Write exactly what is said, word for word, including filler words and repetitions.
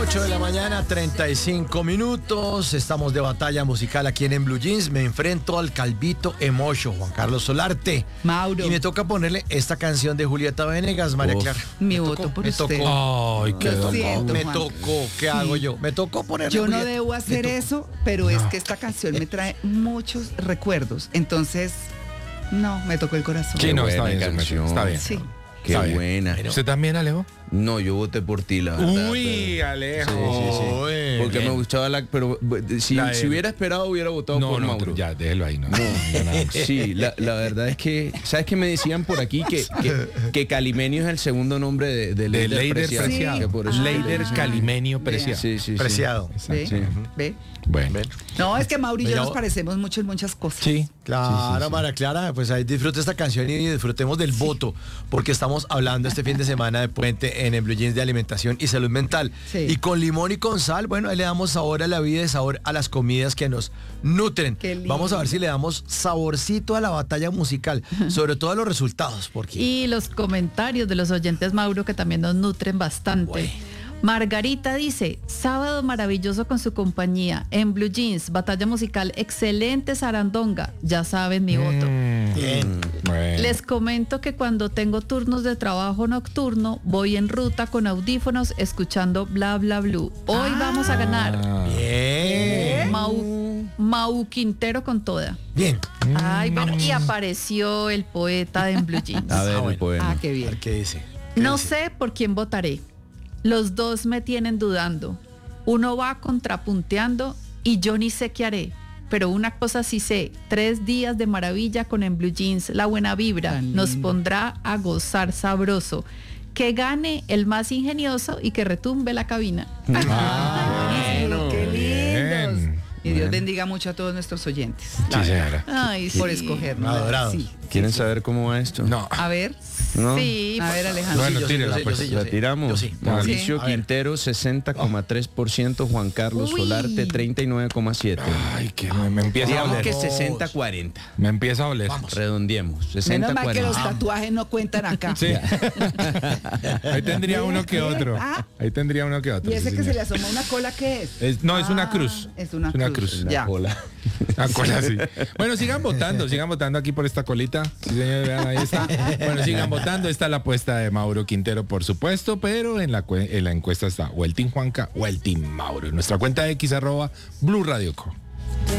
ocho de la mañana, treinta y cinco minutos. Estamos de batalla musical aquí en Blue Jeans. Me enfrento al calvito emocho, Juan Carlos Solarte. Mauro. Y me toca ponerle esta canción de Julieta Venegas, María Uf, Clara. Mi me voto tocó, por me usted. Tocó. Ay, qué Lo dolor. siento, Me Juan. tocó. ¿Qué Sí. hago yo? Me tocó ponerle Yo no Julieta. debo hacer Me tocó. eso, pero es que esta canción me trae muchos recuerdos. Entonces, no, me tocó el corazón. Sí, Qué no, está buena bien, canción. está bien. Sí. Qué Está bien. buena. ¿Usted también, Alejo? No, yo voté por ti, la verdad. Uy, Alejo. pero- Sí, sí, sí. Uy, Porque bien. me gustaba la... Pero si, La de- si hubiera esperado, hubiera votado No, por no, Mauro. ya, déjelo ahí. No, no, no, nada más. Sí, la, la verdad es que... ¿Sabes qué me decían por aquí? Que, que, que Calimenio es el segundo nombre de, de De Leider Leider Preciado. Preciado. Que por eso Leider le- Calimenio Preciado. Sí, sí, sí. Preciado. ¿Ve? Sí. ¿Ve? Bueno. Ven. No, es que Mauro y Me yo llamo- nos parecemos mucho en muchas cosas. Sí. Claro, Sí, sí, sí. María Clara, pues ahí disfrute esta canción y disfrutemos del voto, porque estamos hablando este fin de semana de puente en el Blue Jeans de alimentación y salud mental. Sí. Y con limón y con sal, bueno, ahí le damos sabor a la vida y sabor a las comidas que nos nutren. Qué lindo. Vamos a ver si le damos saborcito a la batalla musical, sobre todo a los resultados, porque... Y los comentarios de los oyentes, Mauro, que también nos nutren bastante. Bueno. Margarita dice, sábado maravilloso con su compañía, en Blue Jeans, batalla musical, excelente zarandonga, ya saben mi voto. Mm, Bien. bueno. Les comento que cuando tengo turnos de trabajo nocturno, voy en ruta con audífonos escuchando Bla Bla Blue. Hoy vamos a ganar. Ah, Bien. Mau, Mau Quintero con toda. Bien. Ay, bueno, y apareció el poeta en Blue Jeans. A ver, Ah, el bueno. poema. Ah, qué A ver bien. qué dice. ¿Qué No dice? sé por quién votaré. Los dos me tienen dudando. Uno va contrapunteando y yo ni sé qué haré. Pero una cosa sí sé, tres días de maravilla con En Blue Jeans, la buena vibra Tan nos lindo. pondrá a gozar sabroso. Que gane el más ingenioso y que retumbe la cabina. Ay, bueno, qué lindos. bien. Y Dios bendiga mucho a todos nuestros oyentes. Sí, señora. Ay, sí. Por escogernos. Adorados. Sí. ¿Quieren saber cómo va esto? No. A ver, ¿No? Sí, a ver, por- Alejandro. Bueno, Yo sí, yo tírela, sí, yo pues. sí, yo ¿La sí. tiramos? Yo sí. Mauricio Sí. A ver. Quintero, sesenta coma tres por ciento. Juan Carlos Uy. Solarte, treinta y nueve coma siete por ciento. Ay, que me, me empieza a Digamos oler. que sesenta cuarenta. Me empieza a oler. Redondeemos. sesenta Menos mal que los cuarenta. tatuajes no cuentan acá. Sí. Ahí tendría uno que otro. Ah. Ahí tendría uno que otro. ¿Y ese sí, que se le señor. asoma una cola qué es? Es- no, es una Ah, cruz. Es una, Es una cruz. cruz. La Ya. cola. Ah, cola, sí. Bueno, sigan votando, sigan votando aquí por esta colita. Sí, señor, vean, ahí está. Bueno, sigan votando. Está la apuesta de Mauro Quintero, por supuesto, pero en la, cue- en la encuesta está o el Team Juanca o el Team Mauro. Nuestra cuenta X arroba Blue Radio Co.